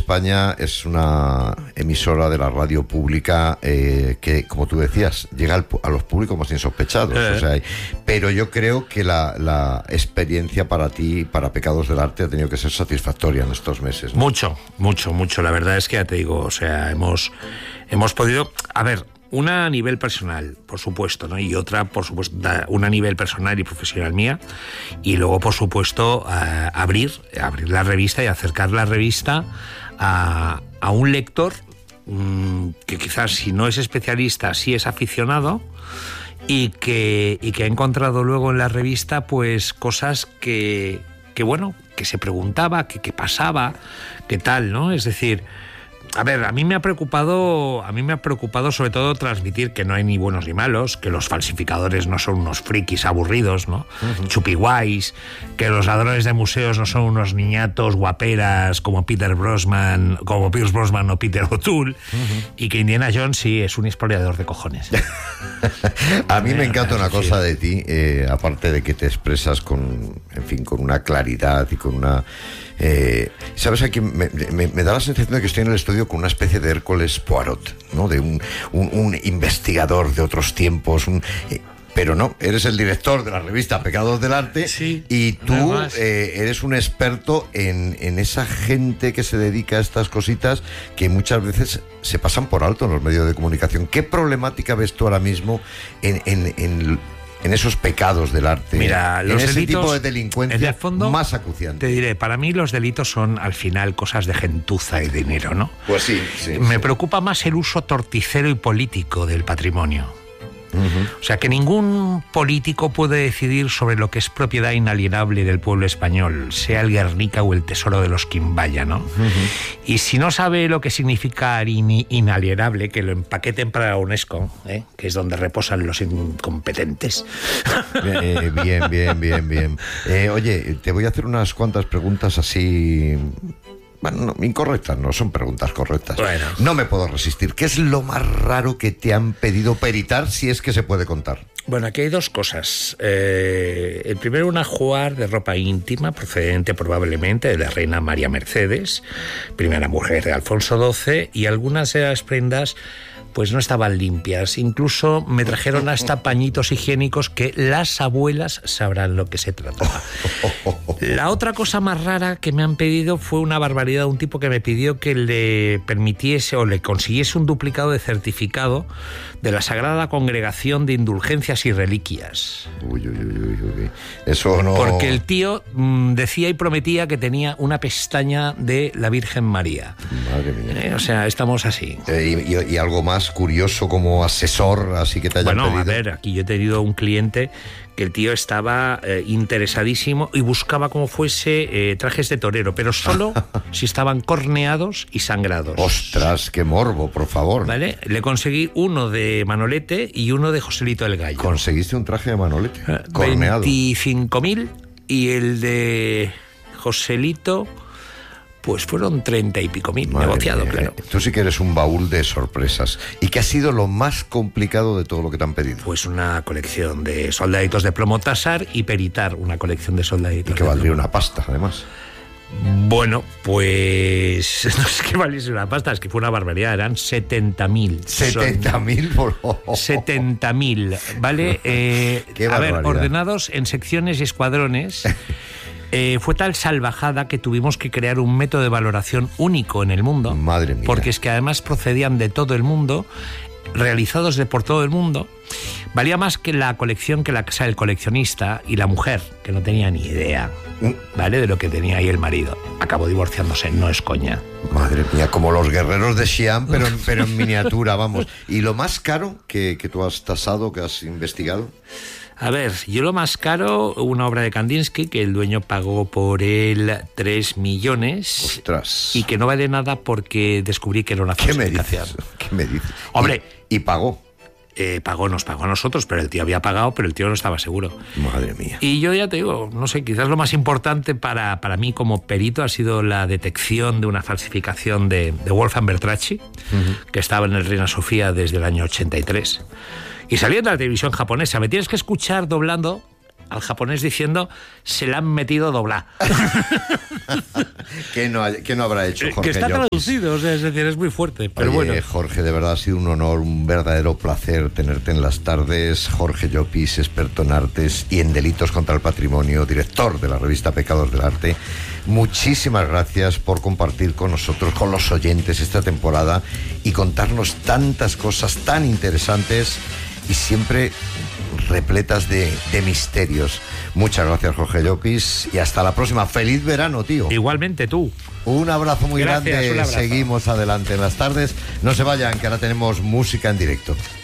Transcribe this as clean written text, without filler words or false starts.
España es una emisora de la radio pública que, como tú decías, llega a los públicos más insospechados. O sea, pero yo creo que la experiencia para ti, para Pecados del Arte, ha tenido que ser satisfactoria en estos meses, ¿no? Mucho. La verdad es que ya te digo, o sea, hemos podido... A ver, una a nivel personal, por supuesto, ¿no? Y otra, por supuesto, una a nivel personal y profesional mía. Y luego, por supuesto, abrir la revista y acercar la revista a un lector que quizás, si no es especialista, sí es aficionado, y que ha encontrado luego en la revista pues cosas que se preguntaba, que pasaba, que tal, ¿no? Es decir, a ver, a mí me ha preocupado sobre todo transmitir que no hay ni buenos ni malos, que los falsificadores no son unos frikis aburridos, ¿no? Chupiguays, que los ladrones de museos no son unos niñatos guaperas como Pierce Brosnan o Peter O'Toole, y que Indiana Jones sí es un explorador de cojones. A mí me encanta una cosa de ti, aparte de que te expresas con una claridad y con una... ¿sabes? Aquí me da la sensación de que estoy en el estudio con una especie de Hércules Poirot, ¿no? De un investigador de otros tiempos, pero no, eres el director de la revista Pecados del Arte, sí, y tú eres un experto en esa gente que se dedica a estas cositas que muchas veces se pasan por alto en los medios de comunicación. ¿Qué problemática ves tú ahora mismo en esos pecados del arte? Mira, en los ese delitos, tipo de delincuencia en el fondo, más acuciante? Te diré, para mí los delitos son al final cosas de gentuza y dinero, ¿no? Pues sí. Me preocupa más el uso torticero y político del patrimonio. O sea, que ningún político puede decidir sobre lo que es propiedad inalienable del pueblo español, sea el Guernica o el tesoro de los Quimbaya, ¿no? Y si no sabe lo que significa inalienable, que lo empaqueten para la UNESCO, que es donde reposan los incompetentes. Bien. Oye, te voy a hacer unas cuantas preguntas así... Bueno, no, incorrectas, no son preguntas correctas. Bueno. No me puedo resistir. ¿Qué es lo más raro que te han pedido peritar, si es que se puede contar? Bueno, aquí hay dos cosas. El primero, un ajuar de ropa íntima procedente probablemente de la reina María Mercedes, primera mujer de Alfonso XII, y algunas de las prendas pues no estaban limpias. Incluso me trajeron hasta pañitos higiénicos que las abuelas sabrán lo que se trataba. La otra cosa más rara que me han pedido fue una barbaridad. Un tipo que me pidió que le permitiese o le consiguiese un duplicado de certificado de la Sagrada Congregación de Indulgencias y Reliquias. Uy. Eso no... Porque el tío decía y prometía que tenía una pestaña de la Virgen María. Madre mía. O sea, estamos así. Y algo más curioso como asesor, así que te hayan pedido. Bueno, a ver, aquí yo he tenido un cliente que el tío estaba interesadísimo y buscaba como fuese trajes de torero, pero solo si estaban corneados y sangrados. ¡Ostras, qué morbo, por favor! ¿Vale? Le conseguí uno de Manolete y uno de Joselito el Gallo. ¿Conseguiste un traje de Manolete? Corneado. 25.000, y el de Joselito... pues fueron 30 y pico mil, negociado, claro. Tú sí que eres un baúl de sorpresas. ¿Y qué ha sido lo más complicado de todo lo que te han pedido? Pues una colección de soldaditos de plomo tasar y peritar una colección de soldaditos. Y que valdría una pasta, además. Bueno, pues no es que valiese una pasta, es que fue una barbaridad, eran 70.000. 70.000 por... 70.000, ¿vale? A ver, ordenados en secciones y escuadrones. Fue tal salvajada que tuvimos que crear un método de valoración único en el mundo. Madre mía. Porque es que además procedían de todo el mundo, realizados por todo el mundo. Valía más que la colección que la casa del coleccionista y la mujer, que no tenía ni idea, ¿vale?, de lo que tenía ahí el marido. Acabó divorciándose, no es coña. Madre mía, como los guerreros de Xi'an, pero en miniatura, vamos. ¿Y lo más caro que tú has tasado, que has investigado? A ver, yo lo más caro, una obra de Kandinsky, que el dueño pagó por él 3 millones. ¡Ostras! Y que no vale nada porque descubrí que era una falsificación. ¿Qué me dices? Hombre. ¿Y pagó? Nos pagó a nosotros, pero el tío había pagado, pero el tío no estaba seguro. Madre mía. Y yo ya te digo, no sé, quizás lo más importante para mí como perito ha sido la detección de una falsificación de Wolfgang Bertracci, que estaba en el Reina Sofía desde el año 83. Y salía en la televisión japonesa. Me tienes que escuchar doblando al japonés diciendo se la han metido doblada. ¿Qué no habrá hecho Jorge Que está Llopis? traducido, o sea, es decir, es muy fuerte, pero Oye, bueno. Jorge, de verdad ha sido un honor, un verdadero placer tenerte en las tardes. Jorge Llopis, experto en artes y en delitos contra el patrimonio, director de la revista Pecados del Arte. Muchísimas gracias por compartir con nosotros, con los oyentes esta temporada y contarnos tantas cosas tan interesantes y siempre repletas de misterios. Muchas gracias, Jorge Llopis, y hasta la próxima. ¡Feliz verano, tío! Igualmente tú. Un abrazo muy Gracias, grande. un abrazo. Seguimos adelante en las tardes. No se vayan, que ahora tenemos música en directo.